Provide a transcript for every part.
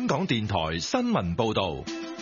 港電台新聞報道。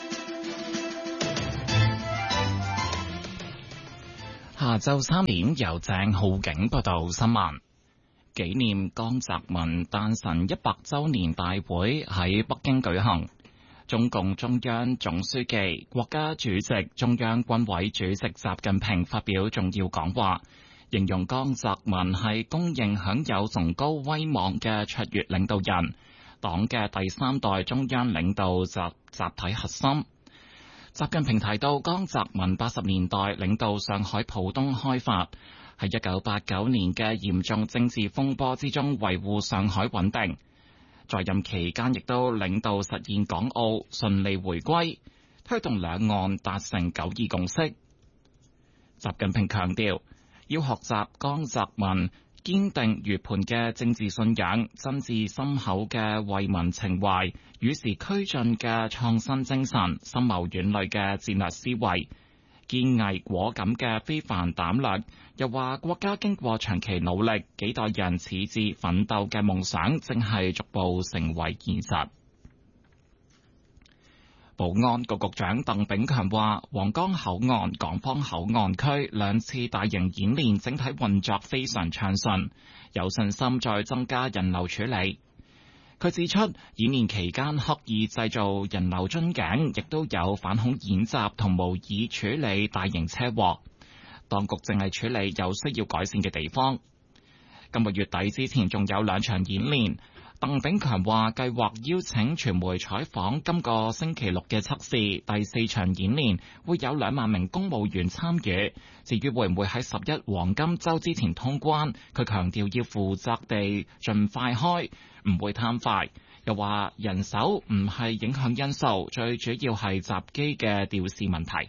下晝3點由鄭浩景報道新聞。紀念江澤民誕辰100週年大會喺北京舉行，中共中央總書記、國家主席、中央軍委主席習近平發表重要講話，形容江澤民係公認享有崇高威望嘅卓越領導人，黨嘅第3代中央領導集體核心。習近平提到，江澤民80年代領導上海浦東開發，喺1989年嘅嚴重政治風波之中維護上海穩定，在任期間亦都領導實現港澳順利回歸，推動兩岸達成9·2共識。習近平強調，要學習江澤民堅定如磐嘅政治信仰、真摯深厚嘅為民情懷、與時俱進嘅創新精神、深謀遠慮嘅戰略思維、堅毅果敢嘅非凡膽略。又話國家經過長期努力，幾代人矢志奮鬥嘅夢想正係逐步成為現實。保安局局長鄧炳強話，皇崗口岸、港方口岸區2次大型演練整體運作非常暢順，有信心再增加人流處理。佢指出，演練期間刻意製造人流樽頸，亦都有反恐演習同模擬處理大型車禍。當局正係處理有需要改善嘅地方。今個月底之前仲有2場演練。鄧炳強話計劃邀請傳媒採訪今個星期6嘅測試，第4場演練會有2萬名公務員參與。至於會唔會喺11黃金週之前通關，佢強調要負責地盡快開，唔會貪快。又話人手唔係影響因素，最主要係閘機嘅調試問題。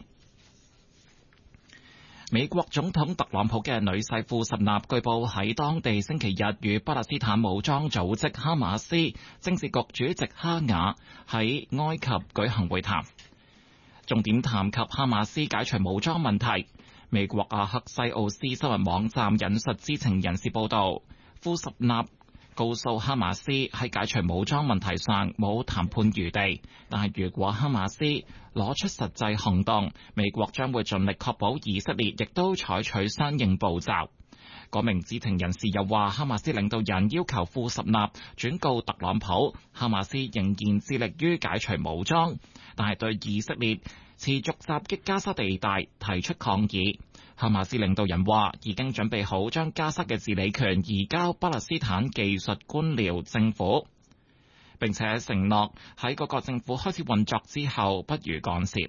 美國總統特朗普嘅女婿庫什納據報喺當地星期日與巴勒斯坦武裝組織哈馬斯政治局主席哈雅喺埃及舉行會談，重點談及哈馬斯解除武裝問題。美國阿克西奧斯新聞網站引述知情人士報道，庫什納告訴哈馬斯喺解除武裝問題上冇談判餘地，但係如果哈馬斯攞出實際行動，美國將會盡力確保以色列亦都採取相應步驟。嗰名知情人士又話，哈馬斯領導人要求庫什納轉告特朗普，哈馬斯仍然致力於解除武裝，但係對以色列持續襲擊加沙地帶提出抗議。哈馬斯領導人話已經準備好將加沙嘅治理權移交巴勒斯坦技術官僚政府，並且承諾喺嗰個政府開始運作之後不予干涉。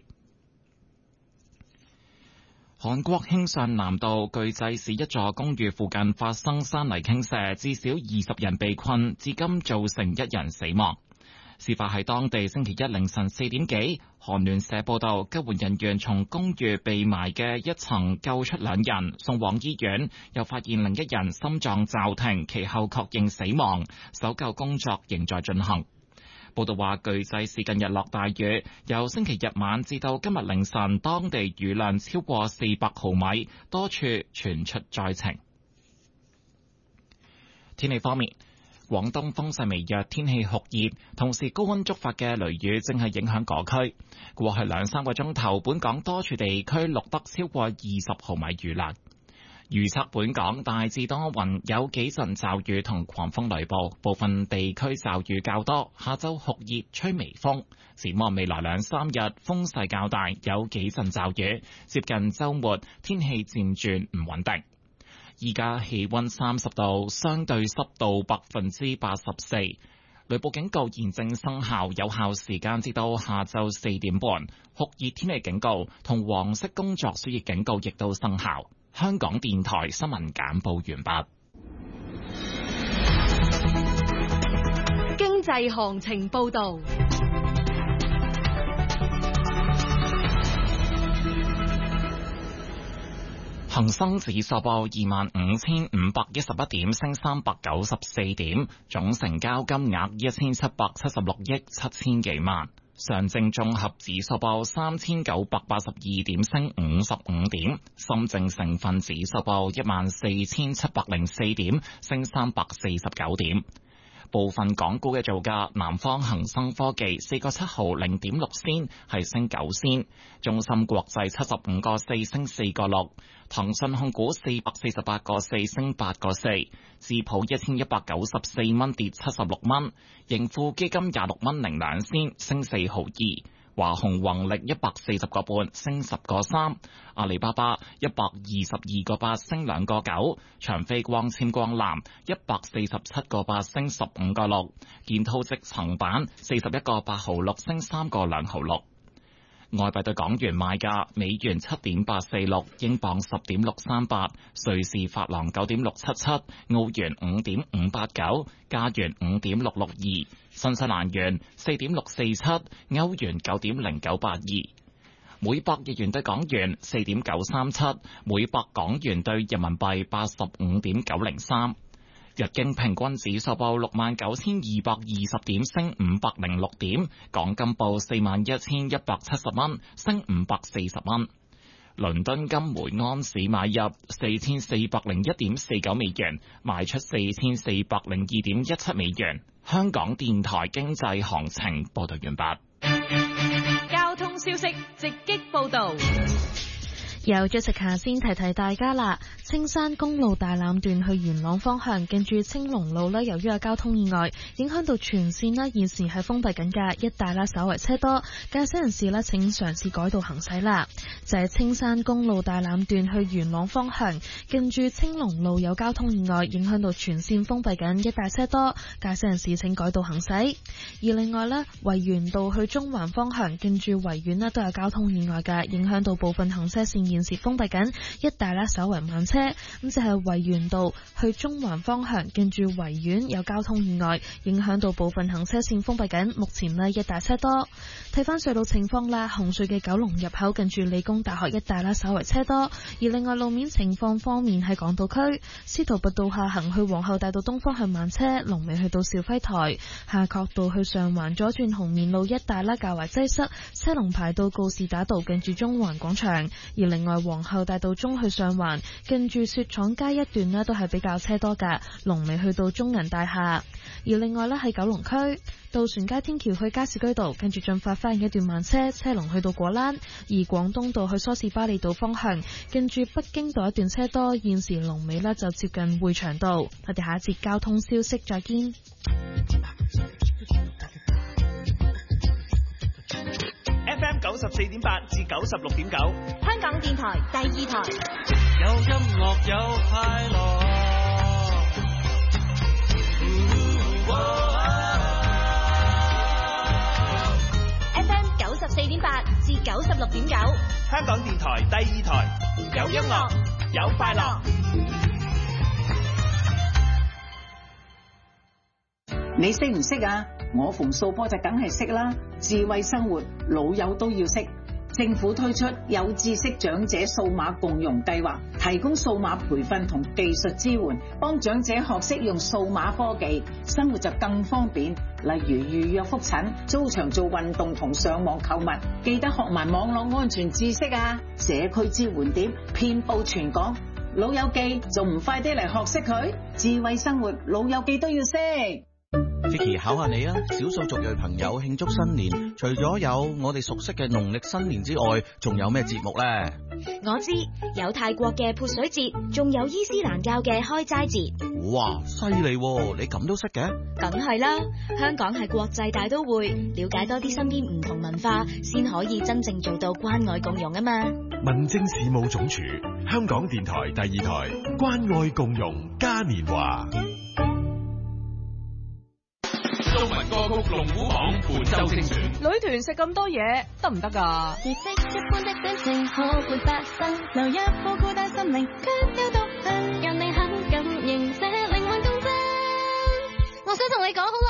韓國慶尚南道巨濟市一座公寓附近發生山泥傾瀉，至少20人被困，至今造成1人死亡。事發喺當地星期一凌晨4點幾，韓聯社報道，救援人員從公寓被埋嘅一層救出2人，送往醫院，又發現另1人心臟驟停，其後確認死亡，搜救工作仍在進行。報道話，巨濟市近日落大雨，由星期日晚至到今日凌晨，當地雨量超過400毫米，多處傳出災情。天氣方面，廣東風勢微弱，天氣酷熱，同時高溫觸發嘅雷雨正係影響嗰區。過去2-3個鐘頭，本港多處地區錄得超過20毫米雨量。預測本港大致多雲，有幾陣驟雨同狂風雷暴，部分地區驟雨較多。下週酷熱，吹微風。展望未來2-3日，風勢較大，有幾陣驟雨。接近週末，天氣漸轉唔穩定。依家氣溫30度，相對濕度84%。雷暴警告現正生效，有效時間至到下晝4點半。酷熱天氣警告同黃色工作暑熱警告亦都生效。香港電台新聞簡報完畢。 經濟行情報道。 恒生指數報25,511點，升394點，總成交金額1776億7千幾萬。上證綜合指數報3982點，升55點。深證成分指數報14704點，升349點。 部分港股嘅造價，南方恒生科技4個7毫0.6仙係升9仙，中芯國際75個4升4個6，騰訊控股448個4升8個4，智普1194蚊跌76蚊，盈富基金26蚊零2仙升4毫2。華虹宏力140個半升10個3，阿里巴巴122個8升2個9，長飛光纖光纜147個8升15個6，建滔積層板41個8毫6升3個2毫6。外幣對港元賣價：美元7.846，英鎊10.638，瑞士法郎9.677，澳元5.589，加元5.662，新西蘭元4.647，歐元9.0982，每百日元對港元4.937，每百港元對人民幣85.903。日經平均指數報69,220點，升506點。港金報41,170蚊，升540蚊。倫敦金每安士買入4,401.49美元，賣出4,402.17美元。香港電台經濟行情報道完畢。 交通消息直擊報道。 有咗食下先提提大家啦，青山公路大欖段去元朗方向，近住青龍路由於有交通意外，影響到全線現時係封閉緊㗎，一帶稍為車多，駕駛人士請嘗試改道行駛啦。就係青山公路大欖段去元朗方向，近住青龍路有交通意外，影響到全線封閉緊，一帶車多，駕駛人士請改道行駛。而另外維園道去中環方向，近住維園都有交通意外㗎，影響到部分行車線現時封閉緊，一帶稍為慢車。咁就係維園道去中環方向，近住維園有交通意外，影響到部分行車線封閉緊，目前一帶車多。睇翻隧道情況啦，紅隧嘅九龍入口近住理工大學一帶稍為車多。而另外路面情況方面，喺港島區司徒拔道下行去皇后大道東方向慢車，龍尾去到肇輝台；夏慤道去上環左轉紅棉路一帶較為擠塞，車龍排到告士打道近住中環廣場。而另外皇后大道中去上環近住雪廠街一段都係比較車多㗎，龍尾去到中銀大廈。而另外喺九龍區渡船街天橋去加士居道跟住進發花園一段慢車，車龍去到果欄。而廣東道去梳士巴利道方向跟住北京道一段車多，現時龍尾就接近匯祥道。我哋下一節交通消息再見。 FM 94.8至96.9， 香港電台第二台。 有音樂有快樂。 FM 94.8至96.9， 香港電台第二台，有音樂有快樂。 你識唔識啊？我馮素波就梗係識啦。智慧生活，老友都要識。政府推出有知識長者數碼共融計劃，提供數碼培訓同技術支援，幫長者學識用數碼科技，生活就更方便。例如預約覆診、租場做運動同上網購物，記得學埋網絡安全知識啊！社區支援點遍佈全港，老友記仲唔快啲嚟學識佢？智慧生活，老友記都要識。 Vicky 考下你啊！少數族裔朋友慶祝新年，除咗有我哋熟悉嘅農曆新年之外，仲有咩節目呢？ 我知有泰國嘅潑水節，仲有伊斯蘭教嘅開齋節。 哇，犀利喎！你咁都識嘅？ 梗係啦，香港係國際大都會，了解多啲身邊唔同文化，先可以真正做到關愛共融啊嘛。 民政事務總署，香港電台第二台，關愛共融嘉年華。中文歌曲龍虎榜本周精選， 女團食咁多嘢得唔得㗎？ 儀式一般的表情可會發生？留一顆孤單心靈，卻有獨特，讓你很感應這靈魂共振。我想同你講好